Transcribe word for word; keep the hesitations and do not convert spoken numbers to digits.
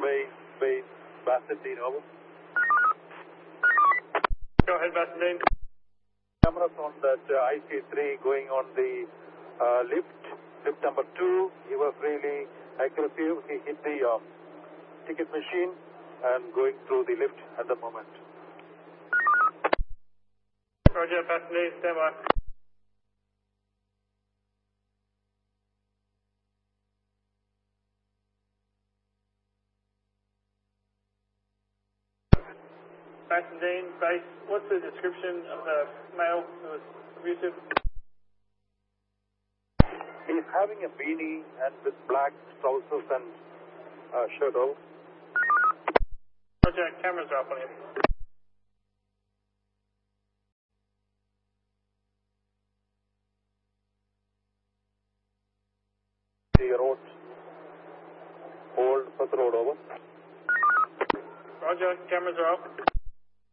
Main, base, Bassendean, over. Go ahead, Bassendean. Cameras on that uh, I C three going on the uh, lift, lift number two. He was really aggressive. He hit the uh, ticket machine and going through the lift at the moment. Roger, Bassendean, stand by. Bassendean, base, what's the description of the male who was abusive? He's having a beanie and with black trousers and uh, shirt over. Roger, cameras are up on him. The road, old Perth Road, over. Roger, cameras are up.